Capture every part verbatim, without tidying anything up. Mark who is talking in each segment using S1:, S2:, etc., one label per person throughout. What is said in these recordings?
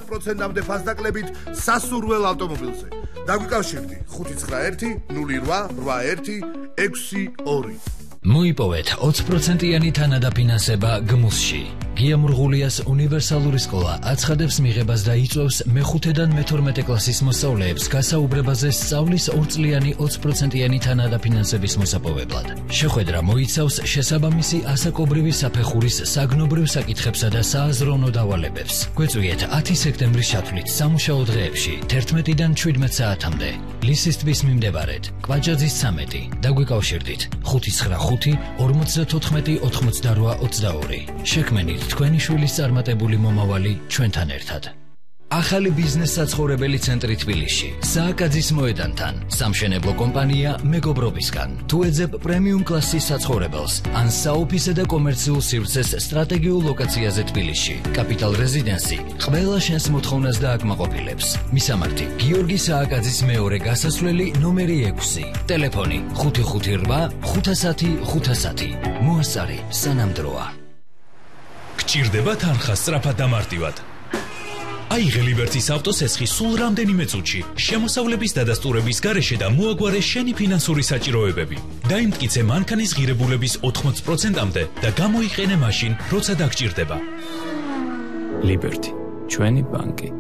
S1: პროცენტამდე ფასდაკლებით სასურველ ავტომობილზე. დაგვიკავშირდი ხუთი ცხრა ერთი ნული რვა რვა ერთი ექვსი ორი.
S2: მოიპოვეთ ოცი პროცენტიანი თანადაფინანსება გმუსში. გია მურღულიას უნივერსალური სკოლა აცხადებს მიღებას და იწვევს მეხუთედან მეთორმეტე კლასის მოსწავლეებს გასაუბრებაზე სწავლის ორწლიანი ოცი პროცენტიანი თანადაფინანსების მოსაპოვებლად. შეხვედრა მოიცავს შესაბამისი ასაკობრივი საფეხურის საგნობრივ საკითხებსა და სააზროვნო დავალებებს. გვეწვიეთ ათი სექტემბრის ჩათვლით სამუშაო დღეებში თერთმეტიდან შვიდმეტ საათამდე. ლისის ტბის მიმდებარედ, კვაჭაძის ცამეტი. დაგვიკავშირდით ხუთი ცხრა ხუთი ორმოცდათოთხმეტი ოთხმოცდარვა ოცდაორი. შექმენით თქვენი შვილის წარმატებული მომავალი ჩვენთან ერთად. ახალი ბიზნეს საცხოვრებელი ცენტრი თბილისში, სააკაძის მოედანთან, სამშენებლო კომპანია მეგობრობისგან. თუ ეძებ პრემიუმ კლასის საცხოვრებელს, ან საოფისე და კომერციულ სივრცეს სტრატეგიულ ლოკაციაზე თბილისში, კაპიტალ რეზიდენსი ყველა შენს მოთხოვნას დააკმაყოფილებს. მისამართი: გიორგი სააკაძის მეორე გასასვლელი ნომერი ექვსი. ტელეფონი ხუთი ხუთი რვა ხუთასათი ხუთასათი. მოასწარი სანამ დროა.
S3: გჭირდება თანხა სწრაფად და მარტივად. აიღე ლიბერტის ავტოსესხი სულ რამდენიმე წუთში, შემოსავლების დადასტურების გარეშე და მოაგვარე შენი ფინანსური საჭიროებები. დაიმტკიცე მანქანის ღირებულების ოთხმოცი პროცენტამდე და გამოიყენე მაშინ, როცა დაგჭირდება. ლიბერტი, ჩვენი ბანკი.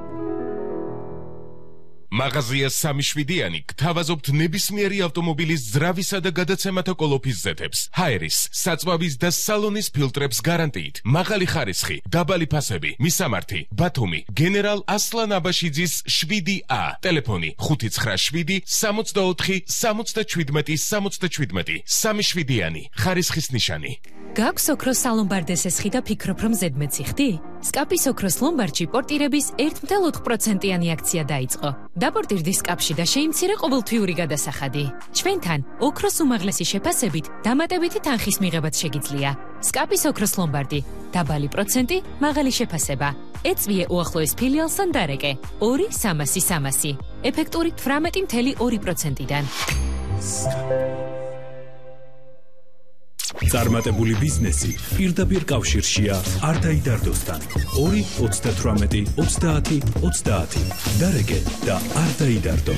S4: მაღაზია სამი შვიდიანი გთავაზობთ ნებისმიერი ავტომობილის ძრავისა და გადაცემათა კოლოფის ზეთებს, ჰაერის, საწვავის და სალონის ფილტრებს გარანტიით, მაღალი ხარისხი, დაბალი ფასები, მისამართი, ბათუმი, გენერალ ასლან აბაშიძის შვიდი ა, ტელეფონი ხუთი ცხრა შვიდი სამოცდაოთხი სამოცდაჩვიდმეტი სამოცდაჩვიდმეტი, სამი შვიდიანი, ხარისხის ნიშანი.
S5: გაქვს ოქროს სალომბარდე სესხი და ფიქრობ, რომ ზედმეტი ხდი? სკაპის ოქროს ლომბარდში პორტირების ერთი целых ოთხ დეციმ პროცენტიანი აქცია დაიწყო. დაპორტირდი სკაპში და შეიმცირე ყოველთვიური გადასახადი. ჩვენთან ოქროს უმაღლესი შეფასებით დამატებითი თანხის მიღებაც შეგიძლია. სკაპის ოქროს ლომბარდი, დაბალი პროცენტი, მაღალი შეფასება. ეწვიე უახლოეს ფილიალს ან დარეკე. ორი სამასი სამასი. ეფექტური თვრამეტი целых ორი პროცენტიდან.
S3: წარმატებული ბიზნესი პირდაპირ კავშირშია არ დაიდარდოსთან. ორი ოცდათვრამეტი ოცდაათი ოცდაათი. დარეკე და არ დაიდარდო.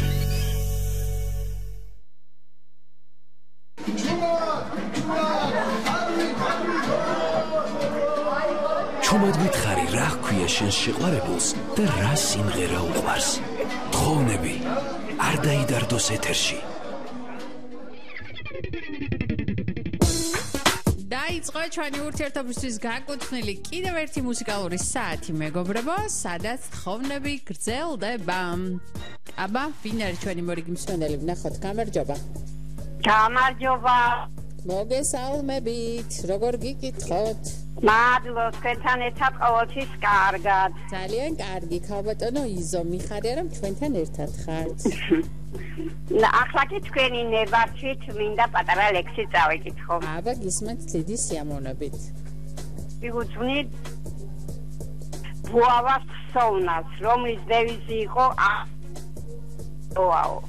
S6: ჩუმად მითხარი რა ჰქვია შენს შეყვარებულს და რა სიმღერა უყვარს. თხოვნები არ დაიდარდოს ეთერში.
S7: დაიწყო ჩვენი ურთიერთობისთვის გაკუთვნილი კიდევ ერთი მუსიკალური საათი მეგობრებო, სადაც თხოვნები გრძელდება. აბა, ვინ არის ჩვენი მორიგი მსმენელი? ვნახოთ, გამარჯობა.
S8: გამარჯობა.
S7: მოგესალმებით. როგორ გიკითხოთ?
S8: მადლობა, თქვენთან ერთად ყოველთვის კარგად.
S7: ძალიან კარგი, ქალბატონო იზო, მიხარია რომ ჩვენთან ერთად ხართ.
S8: ახლა კი თქვენი ნებართვით მინდა პატარა ლექსი წავიკითხო.
S7: აბა, გისმენთ დიდი სიამოვნებით.
S8: ვიგუძვნით ბუავას ხსოვნას, რომლის დევიზი იყო აო.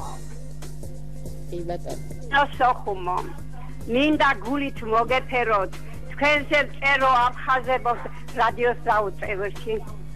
S7: კი ბატონო.
S8: ნოსოხუმო. მინდა გულით მოგეფეროთ. თქვენზე წერო აფხაზებოს რადიოს დაუწევში.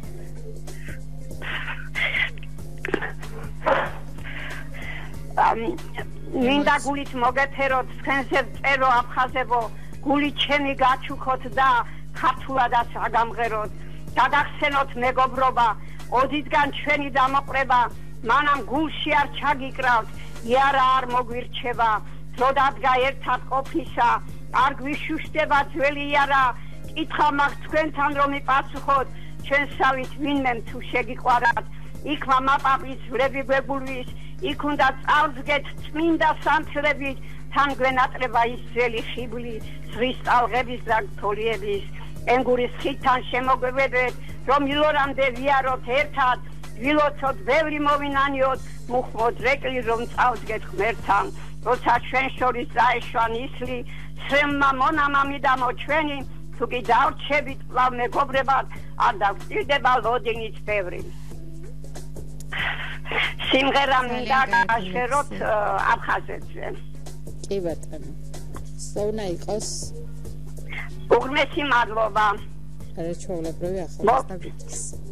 S8: მინდა გულით მოგეფეროთ, თქვენზე წერო აფხაზებო, გული ჩემი გაჩუქოთ და ქართულადაც აგამღეროთ. დაგახსენოთ მეგობრობა, ოდისგან ჩვენი დამოყრება, მანამ გულში არ ჩაგიკრავთ, იარა არ მოგვირჩება, დრო დადგა ერთად ყოფნისა, არ გვიშუშტება ძველი იარა, კითხა მაქვს თქვენთან რომ მიპასუხოთ, ჩვენ სავით ვინმემ თუ შეგიყვარათ, იქ მამაპაპის ვლები გვეგულვის, იქ უნდა წავსგეთ წმინდა სანთლებით, თან გვენატრება ის ძველი ხიბლი, ზღვის ტალღების და თოლიების, ენგურის ხიდთან შემოგვებედეთ, რომ ილორამდე ვიაროთ ერთად, ვილოცოთ ბევრი მოვინანიოთ, მუხმოდ რეკლი რომ წავსგეთ ღმერთთან, როცა ჩვენ შორის დაეშვა ნისლი, სრემმა მონამამიდა მოჩვენი, თუ კი დავრჩებით კვლავ მეგობრებად, არ დაგვჭირდება ლოდინიც ბევრი. სიმღერა მინდა გააჟღეროთ აფხაზეთზე.
S7: კი ბატონო. სოვნა იყოს.
S8: უღმესი მადლობა.
S7: რა ჩვეულებრივი ახალგაზრდა.